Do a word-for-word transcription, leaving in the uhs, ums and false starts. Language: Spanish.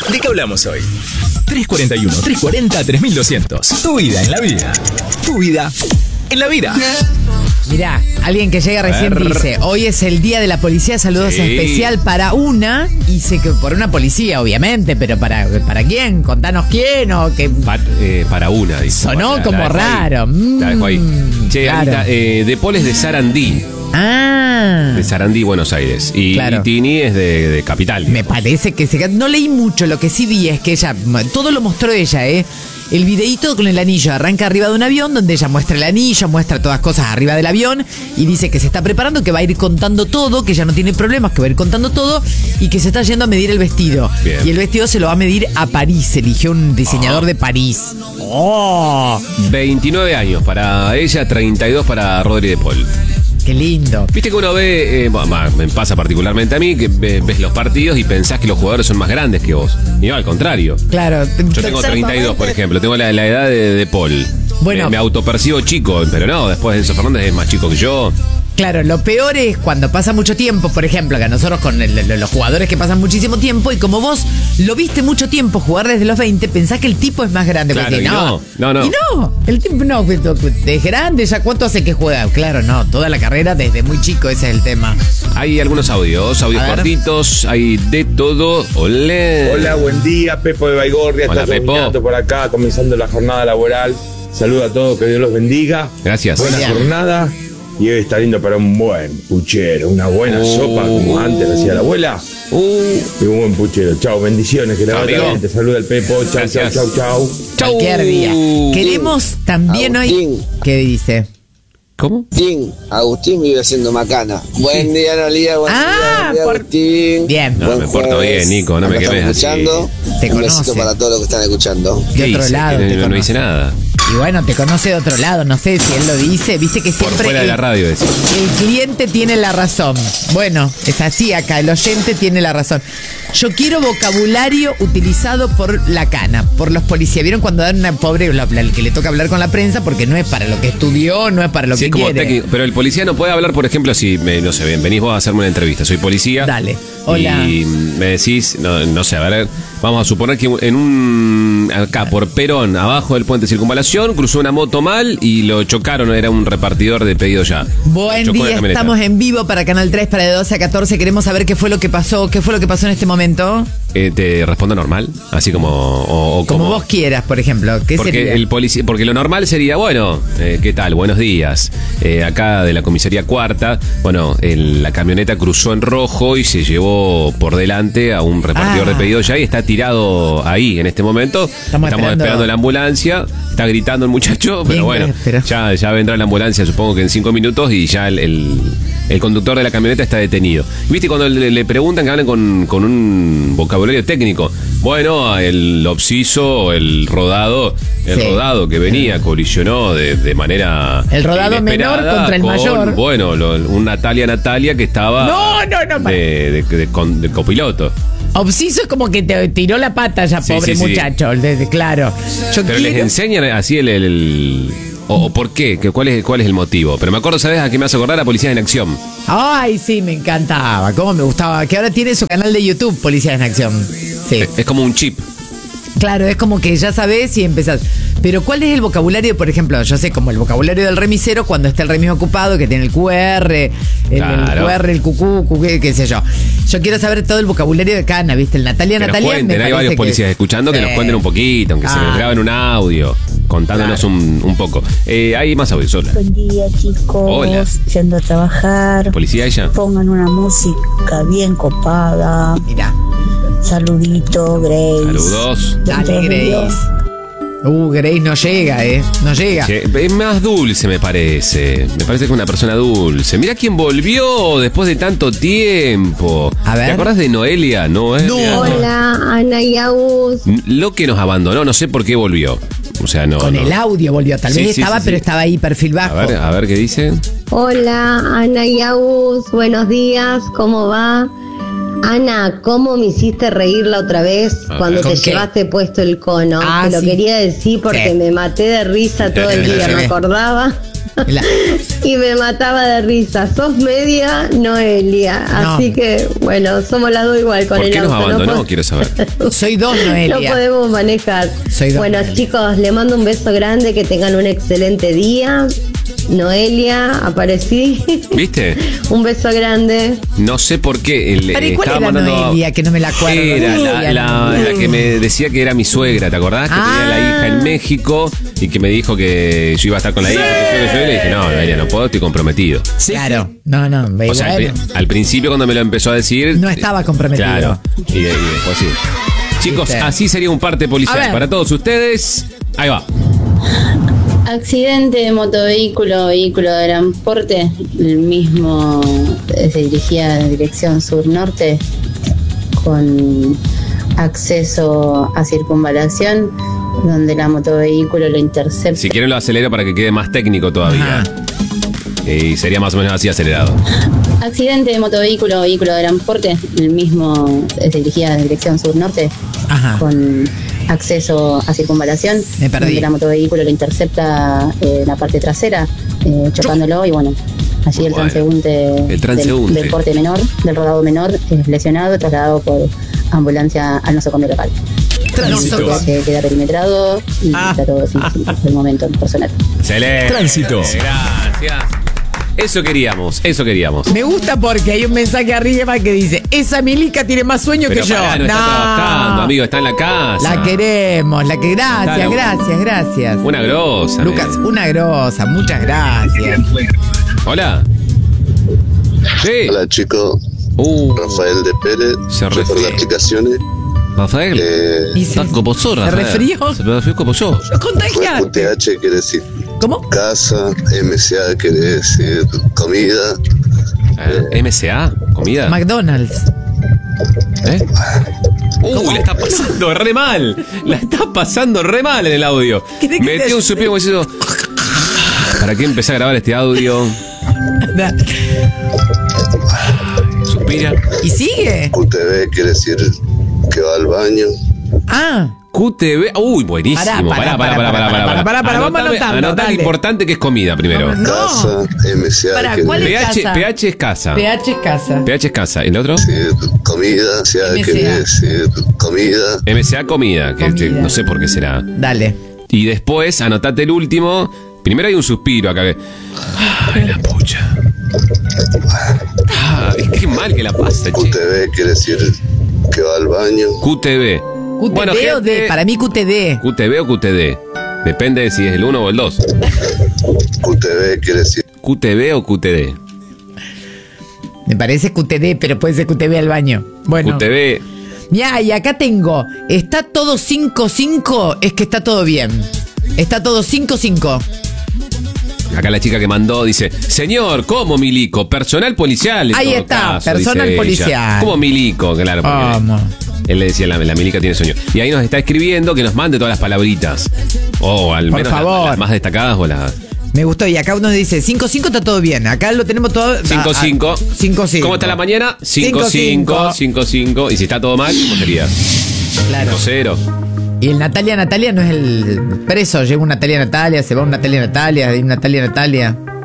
¿De qué hablamos hoy? tres cuarenta y uno, tres cuarenta, tres mil doscientos. Tu vida en la vida. Tu vida en la vida. Mirá, alguien que llega recién Ver. dice: hoy es el día de la policía, saludos Sí. especial para una. Y sé que por una policía, obviamente, pero ¿para, para quién? Contanos quién o qué. Pa- eh, para una, dice. Sonó La- como la dejo ahí. raro. Mm, La dejo ahí. Che, claro. Anita, eh, De Paul es de Sarandí, Ah. de Sarandí, Buenos Aires. Y, Claro. y Tini es de, de Capital. Me digamos. parece que se... No leí mucho, lo que sí vi es que ella... Todo lo mostró ella, ¿eh? El videíto con el anillo arranca arriba de un avión donde ella muestra el anillo, muestra todas cosas arriba del avión y dice que se está preparando, que va a ir contando todo, que ya no tiene problemas, que va a ir contando todo y que se está yendo a medir el vestido. Bien. Y el vestido se lo va a medir a París, eligió un diseñador de París. ¡Oh! veintinueve años para ella, treinta y dos para Rodri De Paul. ¡Qué lindo! Viste que uno ve, eh, bueno, me pasa particularmente a mí, que ve- ves los partidos y pensás que los jugadores son más grandes que vos. Y no, al contrario. Claro. Yo tengo treinta y dos, por ejemplo, tengo la, la edad de De Paul. Bueno. Me, me autopercibo chico, pero no, después Enzo Fernández es más chico que yo. Claro, lo peor es cuando pasa mucho tiempo, por ejemplo, que a nosotros con el- el- los jugadores que pasan muchísimo tiempo y como vos lo viste mucho tiempo jugar desde los veinte, pensás que el tipo es más grande. Claro, Porque y no, no, no. Y no, el tipo no, es grande, ya cuánto hace que juega. Claro, no, toda la carrera desde muy chico, ese es el tema. Hay algunos audios, audios A ver. cortitos, hay de todo. Olé. Hola, buen día, Pepo de Baigorria, Hola, está Pepo. terminando por acá, comenzando la jornada laboral. Saludo a todos, que Dios los bendiga. Gracias. Buena Bien. jornada y hoy está lindo para un buen puchero, una buena Oh. sopa como antes hacía la abuela. Uh, Y un buen puchero. Chao, bendiciones, que la Chao, vaya amigo. bien. Te saluda el Pepo. Chao, chao, Gracias. chao, chao. chau. Cualquier día. Queremos también hoy... Agustín. ¿Qué dice? ¿Cómo? Agustín, Agustín vive haciendo macana. Buen día, Analia, buen Ah, día, buen día, por- Agustín. Bien. No, Buen me porto jueves. bien, Nico, no me Acá quemes estamos así. escuchando. Te Un besito conoce. para todos los que están escuchando. De ¿Qué otro hice? lado. Que te no, no conoce. hice nada. Y bueno, te conoce de otro lado, no sé si él lo dice, viste que Por siempre... fuera de el- la radio ese. El cliente tiene la razón. Bueno, es así acá, el oyente tiene la razón. Yo quiero vocabulario utilizado por la cana, por los policías. ¿Vieron cuando dan una pobre, la- la- el que le toca hablar con la prensa porque no es para lo que estudió, no es para lo Sí, que es como quiere? técnico. Pero el policía no puede hablar, por ejemplo, si, me- no sé, ven- venís vos a hacerme una entrevista. Soy policía. Dale. Hola. Y me decís, no, no sé, a ver, vamos a suponer que en un. Acá, por Perón, abajo del puente de circunvalación, cruzó una moto mal y lo chocaron, era un repartidor de pedido ya. Buen Chocó la día, camioneta. estamos en vivo para Canal tres, para de doce a catorce. Queremos saber qué fue lo que pasó, qué fue lo que pasó en este momento. Eh, ¿Te respondo normal? Así como. O, o Como como vos quieras, por ejemplo. ¿Qué Porque sería? el policía, porque lo normal sería, bueno, eh, ¿qué tal? Buenos días. Eh, acá de la comisaría cuarta, bueno, el- la camioneta cruzó en rojo y se llevó por delante a un repartidor Ah. de pedidos ya y está tirado ahí en este momento. Estamos esperando- esperando la ambulancia. Está gritando el muchacho, pero Bien, bueno, pero- ya, ya vendrá la ambulancia, supongo que en cinco minutos y ya el, el- el conductor de la camioneta está detenido. ¿Viste cuando le, le preguntan que hablen con, con un vocabulario técnico? Bueno, el obsiso, el rodado, el Sí. rodado que venía, colisionó de, de manera. El rodado inesperada menor contra el con, mayor. Bueno, lo- un Natalia Natalia que estaba. No, no, no, De, de- de- con- de copiloto. Obsiso es como que te tiró la pata ya, Sí, pobre sí, sí. muchacho. desde- Claro. Yo Pero les quiero- enseñan así el. el- el- o, o por qué, que, cuál, es, ¿cuál es el motivo? Pero me acuerdo, ¿sabes a qué me hace acordar? A Policías en Acción. Ay, sí, me encantaba. Cómo me gustaba. Que ahora tiene su canal de YouTube, Policías en Acción. Sí. Es, es como un chip. Claro, es como que ya sabés y empezás. Pero ¿cuál es el vocabulario, por ejemplo? Yo sé como el vocabulario del remisero cuando está el remis ocupado, que tiene el Q R, el, el Claro. Q R, el Q Q, qué, qué sé yo. Yo quiero saber todo el vocabulario de Cana, ¿viste? El Natalia Que nos Natalia. cuenten, me hay parece varios que- policías escuchando que Sí. nos cuenten un poquito, aunque se Ah. nos graben un audio, contándonos Claro. un, un poco. Eh, hay más audios, hola. Buen día, chicos. Hola. Yendo a trabajar. ¿Policía ella? Pongan una música bien copada. Mirá. Saludito, Grace. Saludos. Dale, Dentro de Grace. Dios. Uh, Grace no llega, ¿eh? No llega. Che, es más dulce, me parece. Me parece que es una persona dulce. Mirá quién volvió después de tanto tiempo. A ver. ¿Te acordás de Noelia? Noelia. No. Hola, Ana y Agus. Lo que nos abandonó, no sé por qué volvió. O sea, no. Con no. el audio volvió. Tal Sí, vez sí, estaba, sí, pero sí. estaba ahí perfil bajo. A ver, a ver qué dice. Hola, Ana y Agus. Buenos días, ¿cómo va? Ana, ¿cómo me hiciste reír la otra vez A cuando ver. te ¿Con qué? llevaste puesto el cono? Ah, te lo sí. quería decir porque Sí. me maté de risa todo el día, me acordaba. La- y me mataba de risa. Sos media Noelia. No. Así que, bueno, somos las dos igual con ¿Por el qué nos auto. abandonó? No, po- Quiero saber. Soy dos, no Noelia. podemos manejar. Soy dos Bueno, Noelia. chicos, le mando un beso grande. Que tengan un excelente día. Noelia, aparecí. ¿Viste? Un beso grande. No sé por qué. el- Pero ¿y eh, cuál estaba era mandando. Noelia? Que no me la acuerdo. Era la, Noelia, la- Noelia. la que me decía que era mi suegra, ¿te acordás? Que tenía Ah. la hija en México y que me dijo que yo iba a estar con la hija. que yo, que yo, y le dije, no, Noelia, no puedo, estoy comprometido. Claro. No, no. O sea, al, bueno. pri- al principio cuando me lo empezó a decir. No estaba comprometido. Claro. Y, y después sí. Chicos, ¿Viste? así sería un parte A policial ver. para todos ustedes. Ahí va. Accidente de motovehículo, vehículo de gran porte, el mismo eh, se dirigía en dirección sur-norte con acceso a circunvalación, donde la motovehículo lo intercepta. Si quieren lo acelero para que quede más técnico todavía. Ajá. Y sería más o menos así acelerado. Accidente de motovehículo, vehículo de gran porte, el mismo eh, se dirigía en dirección sur-norte Ajá. con acceso a circunvalación, Me perdí. donde la motovehículo lo intercepta eh, la parte trasera, eh, chocándolo y bueno, allí el Bueno, transeúnte, el transeúnte. Del, del porte menor, del rodado menor, es lesionado, trasladado por ambulancia al nosocomio local. Tránsito. Se queda perimetrado y Ah. está todo sin sin- por el momento personal. Excelente. Tránsito. Gracias. Eso queríamos, eso queríamos. Me gusta porque hay un mensaje arriba que dice: esa milica tiene más sueño Pero que yo. pará, no está trabajando, amigo, está en la casa. La queremos, la que Está gracias, la- gracias, gracias. Una grosa. Lucas, nene. una grosa, muchas gracias. Hola. Sí. Hola chicos, Uh, Rafael de Pérez, Se yo por refiere. las aplicaciones. Rafael. Eh, Y se- Estás como zorra, ¿Se Rafael. resfrió? Se resfrió como yo. Lo Q contagiaste. T H quiere decir ¿Cómo? casa, M C A quiere decir comida. Eh, M C A, comida. McDonald's. ¿Eh? Uy, la está pasando re mal. La está pasando re mal en el audio. ¿Querés que te Metí un ayude? suspiro como diciendo, ¿para qué empecé a grabar este audio? Suspira. ¿Y sigue? Q T V quiere decir que va al baño. Ah, Q T V. Uy, buenísimo. Pará, Pará, pará, pará, pará, pará. pará, pará, vamos Anotame- anotando, anotá lo dale. importante que es comida primero. No. Casa, M C A Pará, quiere ¿cuál es? pH, casa. pH es casa. pH es casa. pH es casa. ¿Y el otro? decir comida, C A M C A. quiere decir comida. M C A comida, que Comida. este, no sé por qué será. Dale. Y después, anotate el último. Primero hay un suspiro acá. que- Ay, la pucha. Ay, qué mal que la pasa, Q che. T V quiere decir que va al baño. Q T V. Q T D Bueno, o gente, D. Para mí Q T D. Q T V o Q T D. Depende de si es el uno o el dos. Q T V quiere decir Q T V o Q T D. Me parece Q T D, pero puede ser Q T V al baño. Bueno. Q T V. Ya, y acá tengo. Está todo cinco cinco, es que está todo bien. Está todo cinco cinco. Acá la chica que mandó dice, señor, ¿cómo milico? Personal policial. en Ahí todo está, caso", personal dice ella. policial. ¿Cómo milico? Claro, porque Vamos. él le decía, la, la milica tiene sueño. Y ahí nos está escribiendo que nos mande todas las palabritas. O al Por menos la- favor. las más destacadas o las... Me gustó. Y acá uno dice cinco cinco está todo bien. Acá lo tenemos todo. cinco cinco. cinco cinco. ¿Cómo está la mañana? cinco cinco. cinco cinco. Y si está todo mal, ¿cómo sería? Claro. cinco cero. Y el Natalia Natalia no es el preso. Llega un Natalia Natalia, se va un Natalia Natalia, hay un Natalia Natalia.